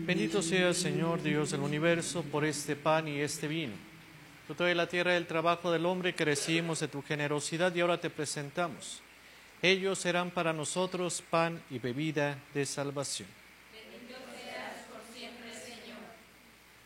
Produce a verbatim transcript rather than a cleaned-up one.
Bendito sea, Señor Dios del universo, por este pan y este vino. Fruto de la tierra del trabajo del hombre que recibimos de tu generosidad y ahora te presentamos. Ellos serán para nosotros pan y bebida de salvación.